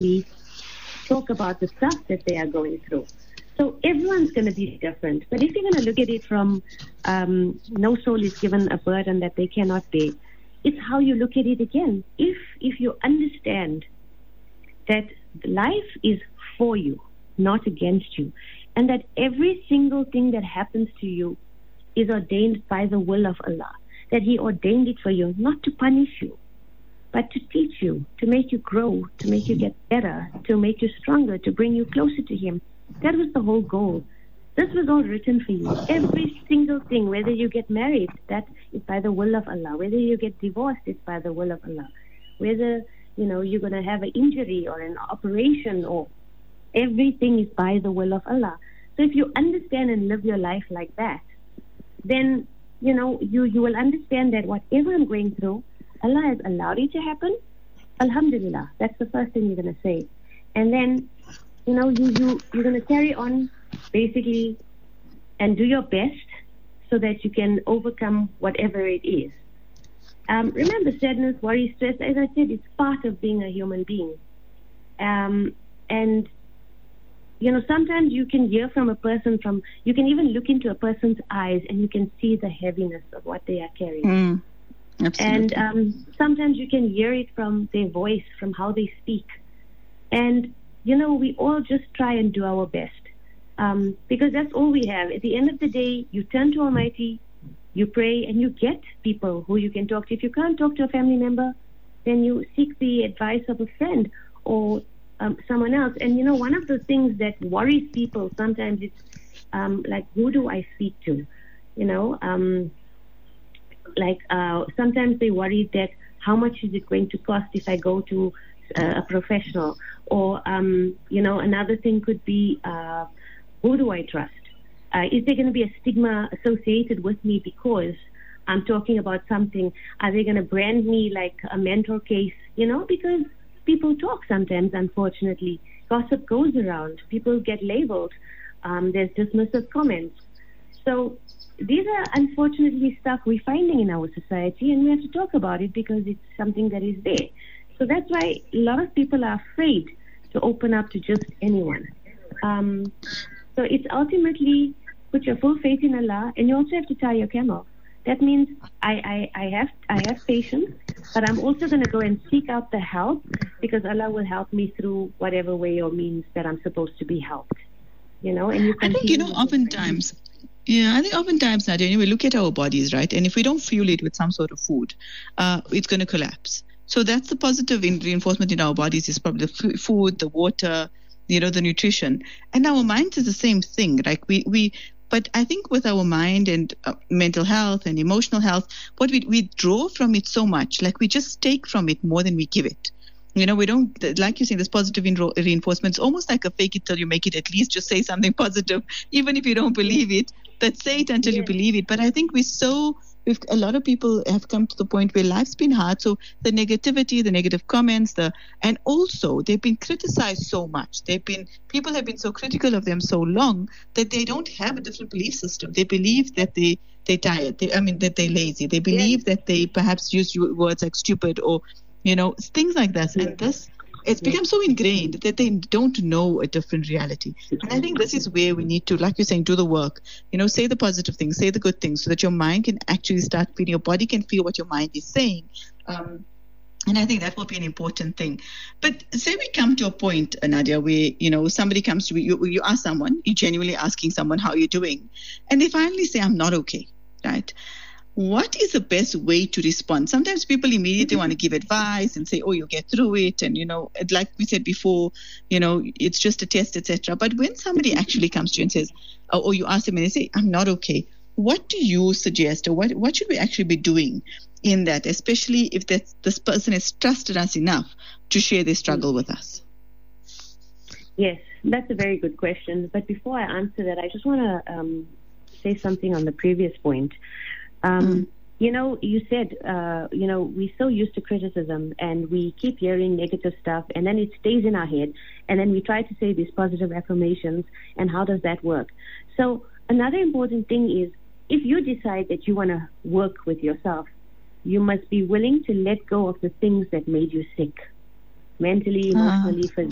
actually talk about the stuff that they are going through. So everyone's going to be different. But if you're going to look at it from no soul is given a burden that they cannot bear, it's how you look at it again. If you understand that life is for you, not against you, and that every single thing that happens to you is ordained by the will of Allah, that He ordained it for you, not to punish you, but to teach you, to make you grow, to make you get better, to make you stronger, to bring you closer to Him. That was the whole goal. This was all written for you. Every single thing, whether you get married, that is by the will of Allah. Whether you get divorced, it's by the will of Allah. Whether, you're going to have an injury or an operation, or everything is by the will of Allah. So if you understand and live your life like that, then, you will understand that whatever I'm going through, Allah has allowed it to happen. Alhamdulillah. That's the first thing you're going to say. And then, you're going to carry on basically and do your best so that you can overcome whatever it is. Remember, sadness, worry, stress, as I said, it's part of being a human being. And, sometimes you can hear from a person you can even look into a person's eyes and you can see the heaviness of what they are carrying. Absolutely. And sometimes you can hear it from their voice, from how they speak. And, we all just try and do our best. Because that's all we have. At the end of the day, you turn to Almighty, you pray, and you get people who you can talk to. If you can't talk to a family member, then you seek the advice of a friend or someone else. And, one of the things that worries people sometimes it's like, who do I speak to? Sometimes they worry that how much is it going to cost if I go to a professional? Or, another thing could be, who do I trust? Is there going to be a stigma associated with me because I'm talking about something? Are they going to brand me like a mental case? Because people talk sometimes, unfortunately. Gossip goes around. People get labeled. There's dismissive comments. So these are unfortunately stuff we're finding in our society, and we have to talk about it because it's something that is there. So that's why a lot of people are afraid to open up to just anyone. So it's ultimately put your full faith in Allah, and you also have to tie your camel. That means I have patience, but I'm also going to go and seek out the help because Allah will help me through whatever way or means that I'm supposed to be helped. And you I think, oftentimes, Nadia, we look at our bodies, right? And if we don't fuel it with some sort of food, it's going to collapse. So that's the positive reinforcement in our bodies is probably the food, the water, the nutrition. And our minds is the same thing. Like but I think with our mind and mental health and emotional health, what we draw from it so much, like we just take from it more than we give it. We don't, like you're saying, this positive reinforcement. It's almost like a fake it till you make it. At least just say something positive, even if you don't believe it. But say it until you believe it. But I think a lot of people have come to the point where life's been hard. So the negativity, the negative comments, and also they've been criticized so much. People have been so critical of them so long that they don't have a different belief system. They believe that they're tired. That they're lazy. They believe that they perhaps use words like stupid or, things like that. And it's become so ingrained that they don't know a different reality. And I think this is where we need to, like you're saying, do the work. Say the positive things, say the good things so that your mind can actually start feeling, your body can feel what your mind is saying. And I think that will be an important thing. But say we come to a point, Nadia, where, somebody comes to you, you ask someone, you're genuinely asking someone how you're doing. And they finally say, I'm not okay, right? What is the best way to respond? Sometimes people immediately want to give advice and say, oh, you'll get through it. And, like we said before, it's just a test, etc. But when somebody actually comes to you and says, or you ask them and they say, I'm not okay, what do you suggest or what should we actually be doing in that, especially if this person has trusted us enough to share their struggle with us? Yes, that's a very good question. But before I answer that, I just want to say something on the previous point. You said, we're so used to criticism and we keep hearing negative stuff and then it stays in our head and then we try to say these positive affirmations, and how does that work? So another important thing is if you decide that you want to work with yourself, you must be willing to let go of the things that made you sick, mentally, emotionally,